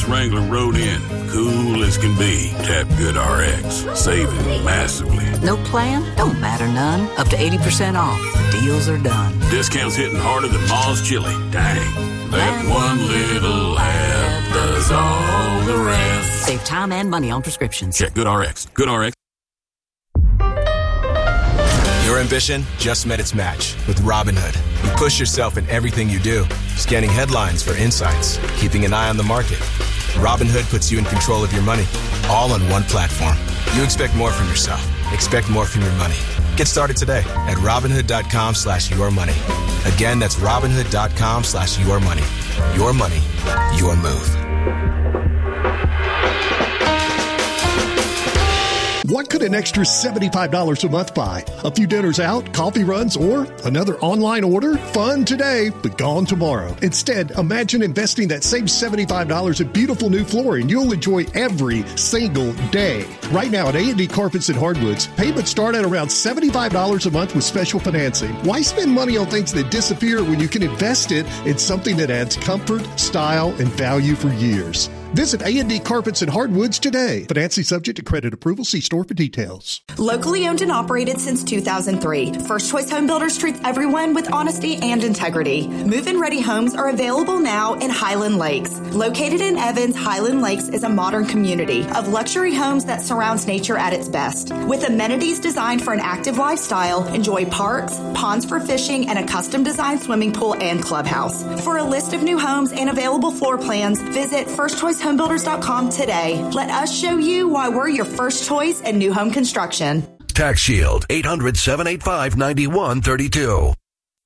Dodge Wrangler rode in, cool as can be. Tap GoodRx, saving massively. No plan? Don't matter none. Up to 80% off. Deals are done. Discounts hitting harder than Ma's chili. Dang. That one little app does all the rest. Save time and money on prescriptions. Check GoodRx. GoodRx. Your ambition just met its match with Robinhood. You push yourself in everything you do, scanning headlines for insights, keeping an eye on the market. Robinhood puts you in control of your money, all on one platform. You expect more from yourself. Expect more from your money. Get started today at Robinhood.com/yourmoney. Again, that's Robinhood.com/yourmoney. Your money, your move. What could an extra $75 a month buy? A few dinners out, coffee runs, or another online order? Fun today, but gone tomorrow. Instead, imagine investing that same $75 in beautiful new flooring you'll enjoy every single day. Right now at A&D Carpets and Hardwoods, payments start at around $75 a month with special financing. Why spend money on things that disappear when you can invest it in something that adds comfort, style, and value for years? Visit A&D Carpets and Hardwoods today. Financing subject to credit approval. See store for details. Locally owned and operated since 2003. First Choice Home Builders treats everyone with honesty and integrity. Move-in ready homes are available now in Highland Lakes. Located in Evans, Highland Lakes is a modern community of luxury homes that surrounds nature at its best. With amenities designed for an active lifestyle, enjoy parks, ponds for fishing, and a custom-designed swimming pool and clubhouse. For a list of new homes and available floor plans, visit FirstChoiceHomebuilders.com today. Let us show you why we're your first choice in new home construction. Tax Shield, 800-785-9132.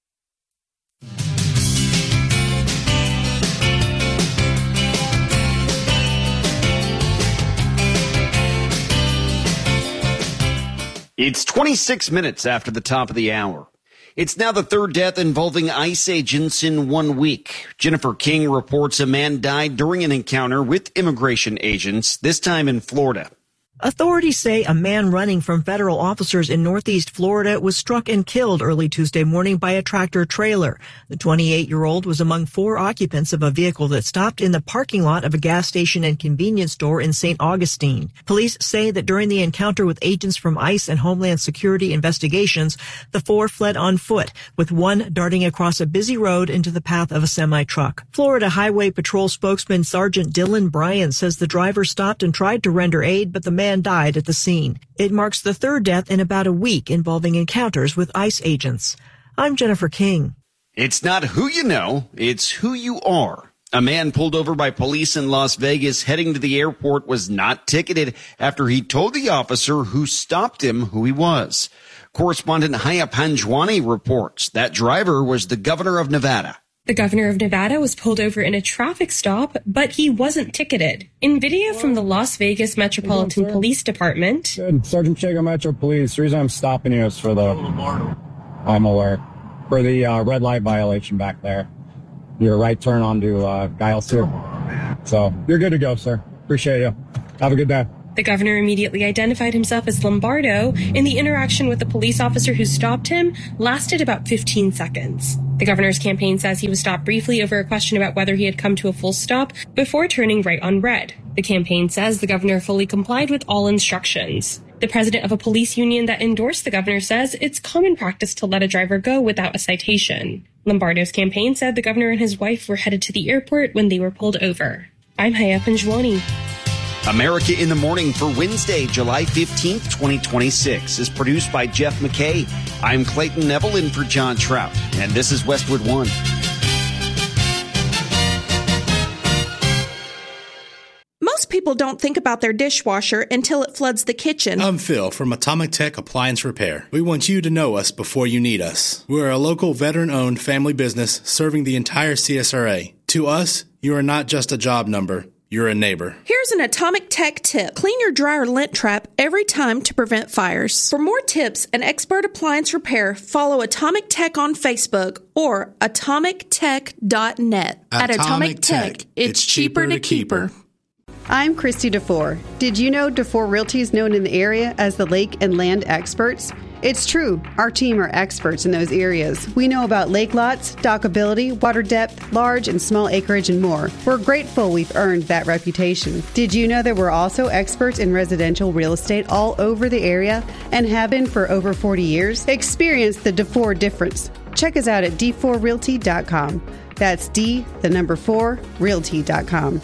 It's 26 minutes after the top of the hour. It's now the third death involving ICE agents in 1 week. Jennifer King reports a man died during an encounter with immigration agents, this time in Florida. Authorities say a man running from federal officers in Northeast Florida was struck and killed early Tuesday morning by a tractor trailer. The 28-year-old was among 4 occupants of a vehicle that stopped in the parking lot of a gas station and convenience store in St. Augustine. Police say that during the encounter with agents from ICE and Homeland Security investigations, the 4 fled on foot, with one darting across a busy road into the path of a semi-truck. Florida Highway Patrol spokesman Sergeant Dylan Bryan says the driver stopped and tried to render aid, but the man died at the scene. It marks the third death in about a week involving encounters with ICE agents. I'm Jennifer King. It's not who you know, it's who you are. A man pulled over by police in Las Vegas heading to the airport was not ticketed after he told the officer who stopped him who he was. Correspondent Haya Panjwani reports that driver was the governor of Nevada. The governor of Nevada was pulled over in a traffic stop, but he wasn't ticketed. In video from the Las Vegas Metropolitan Police Department. Good. Sergeant Chaga Metro Police. The reason I'm stopping you is for I'm aware. For the red light violation back there. Your right turn onto Giles 2. So you're good to go, sir. Appreciate you. Have a good day. The governor immediately identified himself as Lombardo, and the interaction with the police officer who stopped him lasted about 15 seconds. The governor's campaign says he was stopped briefly over a question about whether he had come to a full stop before turning right on red. The campaign says the governor fully complied with all instructions. The president of a police union that endorsed the governor says it's common practice to let a driver go without a citation. Lombardo's campaign said the governor and his wife were headed to the airport when they were pulled over. I'm Haya Panjwani. America in the Morning for Wednesday, July 15th, 2026 is produced by Jeff McKay. I'm Clayton Neville in for John Trout, and this is Westwood One. Most people don't think about their dishwasher until it floods the kitchen. I'm Phil from Atomic Tech Appliance Repair. We want you to know us before you need us. We're a local veteran-owned family business serving the entire CSRA. To us, you are not just a job number. You're a neighbor. Here's an Atomic Tech tip. Clean your dryer lint trap every time to prevent fires. For more tips and expert appliance repair, follow Atomic Tech on Facebook or atomictech.net. At Atomic Tech, it's cheaper to keep her. I'm Christy DeFore. Did you know DeFore Realty is known in the area as the lake and land experts? It's true. Our team are experts in those areas. We know about lake lots, dockability, water depth, large and small acreage, and more. We're grateful we've earned that reputation. Did you know that we're also experts in residential real estate all over the area and have been for over 40 years? Experience the D4 difference. Check us out at d4realty.com. That's D4realty.com.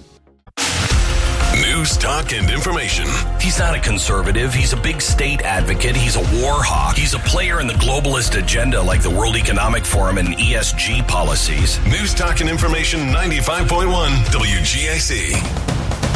News, talk, and information. He's not a conservative. He's a big state advocate. He's a war hawk. He's a player in the globalist agenda like the World Economic Forum and ESG policies. News, talk, and information 95.1 WGAC.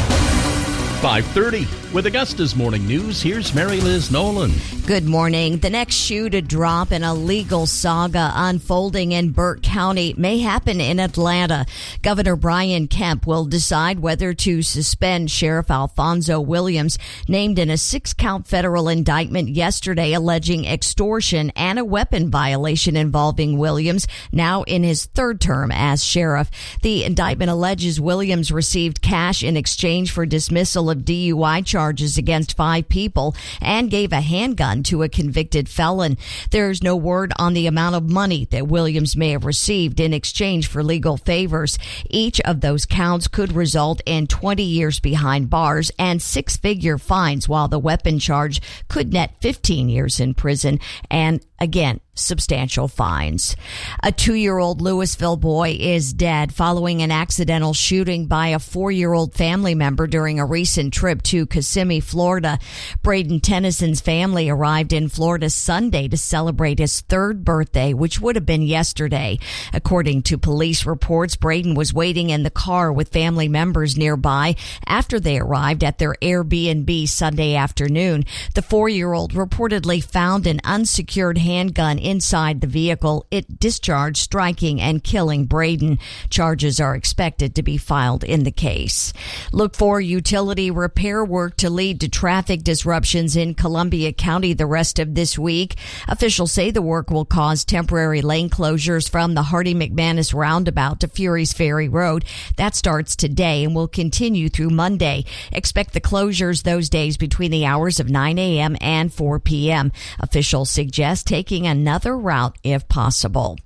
5:30. With Augusta's Morning News, here's Mary Liz Nolan. Good morning. The next shoe to drop in a legal saga unfolding in Burke County may happen in Atlanta. Governor Brian Kemp will decide whether to suspend Sheriff Alfonso Williams, named in a 6-count federal indictment yesterday alleging extortion and a weapon violation involving Williams, now in his 3rd term as sheriff. The indictment alleges Williams received cash in exchange for dismissal of DUI charges against 5 people and gave a handgun to a convicted felon. There's no word on the amount of money that Williams may have received in exchange for legal favors. Each of those counts could result in 20 years behind bars and 6-figure fines, while the weapon charge could net 15 years in prison and, again, substantial fines. A 2-year-old Louisville boy is dead following an accidental shooting by a 4-year-old family member during a recent trip to Kissimmee, Florida. Braden Tennyson's family arrived in Florida Sunday to celebrate his 3rd birthday, which would have been yesterday. According to police reports, Braden was waiting in the car with family members nearby after they arrived at their Airbnb Sunday afternoon. The 4-year-old reportedly found an unsecured handgun inside the vehicle. It discharged, striking and killing Braden. Charges are expected to be filed in the case. Look for utility repair work to lead to traffic disruptions in Columbia County the rest of this week. Officials say the work will cause temporary lane closures from the Hardy McManus roundabout to Fury's Ferry Road. That starts today and will continue through Monday. Expect the closures those days between the hours of 9 a.m. and 4 p.m. Officials suggest taking another route if possible.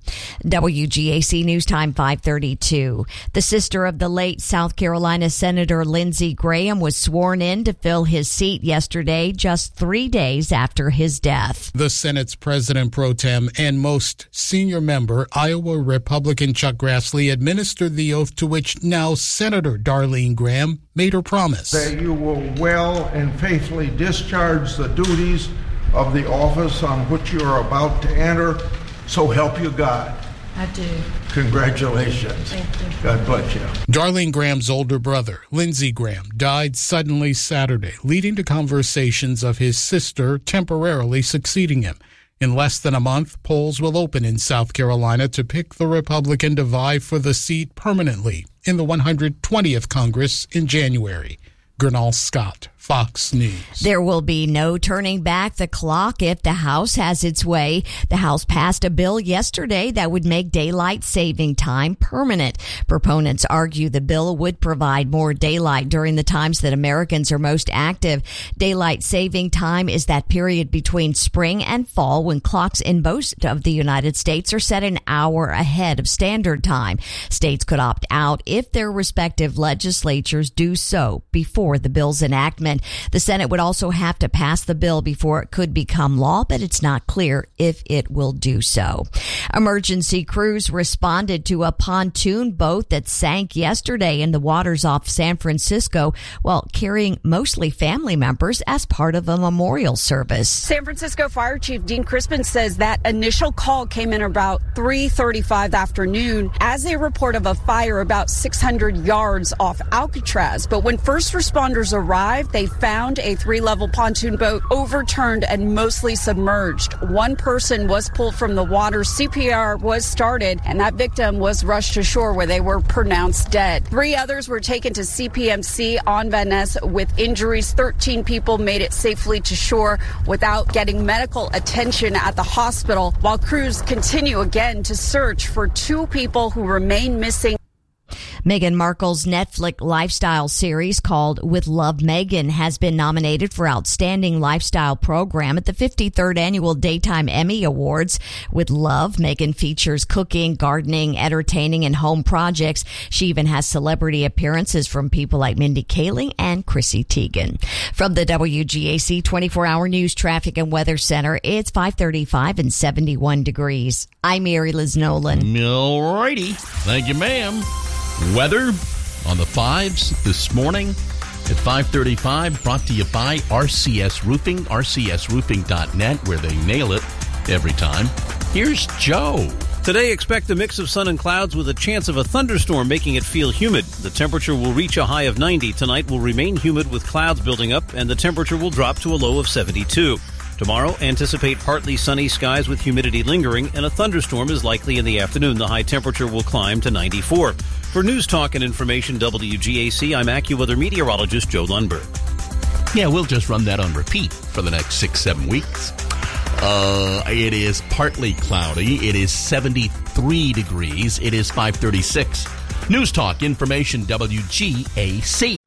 WGAC News Time 5:32. The sister of the late South Carolina Senator Lindsey Graham was sworn in to fill his seat yesterday, just 3 days after his death. The Senate's President Pro Tem and most senior member, Iowa Republican Chuck Grassley, administered the oath to which now Senator Darlene Graham made her promise. That you will well and faithfully discharge the duties of the office on which you are about to enter, so help you God. I do. Congratulations. Thank you. God bless you. Darlene Graham's older brother, Lindsey Graham, died suddenly Saturday, leading to conversations of his sister temporarily succeeding him. In less than a month, polls will open in South Carolina to pick the Republican to vie for the seat permanently in the 120th Congress in January. Gernal Scott, Fox News. There will be no turning back the clock if the House has its way. The House passed a bill yesterday that would make daylight saving time permanent. Proponents argue the bill would provide more daylight during the times that Americans are most active. Daylight saving time is that period between spring and fall when clocks in most of the United States are set an hour ahead of standard time. States could opt out if their respective legislatures do so before the bill's enactment. The Senate would also have to pass the bill before it could become law, but it's not clear if it will do so. Emergency crews responded to a pontoon boat that sank yesterday in the waters off San Francisco while carrying mostly family members as part of a memorial service. San Francisco Fire Chief Dean Crispin says that initial call came in about 3:35 afternoon as a report of a fire about 600 yards off Alcatraz. But when first responders arrived, they found a 3-level pontoon boat overturned and mostly submerged. One person was pulled from the water, CPR was started, and that victim was rushed to shore where they were pronounced dead. 3 others were taken to CPMC on Van Ness with injuries. 13 people made it safely to shore without getting medical attention at the hospital, while crews continue again to search for 2 people who remain missing. Meghan Markle's Netflix lifestyle series called With Love Meghan has been nominated for Outstanding Lifestyle Program at the 53rd Annual Daytime Emmy Awards. With Love, Meghan features cooking, gardening, entertaining, and home projects. She even has celebrity appearances from people like Mindy Kaling and Chrissy Teigen. From the WGAC 24-hour news, traffic, and weather center, it's 5:35 and 71 degrees. I'm Mary Liz Nolan. All righty. Thank you, ma'am. Weather on the 5s this morning at 5:35, brought to you by RCS Roofing, rcsroofing.net, where they nail it every time. Here's Joe. Today, expect a mix of sun and clouds with a chance of a thunderstorm, making it feel humid. The temperature will reach a high of 90. Tonight will remain humid with clouds building up, and the temperature will drop to a low of 72. Tomorrow, anticipate partly sunny skies with humidity lingering, and a thunderstorm is likely in the afternoon. The high temperature will climb to 94. For News Talk and Information WGAC, I'm AccuWeather meteorologist Joe Lundberg. Yeah, we'll just run that on repeat for the next 6-7 weeks. It is partly cloudy. It is 73 degrees. It is 5:36. News Talk Information WGAC.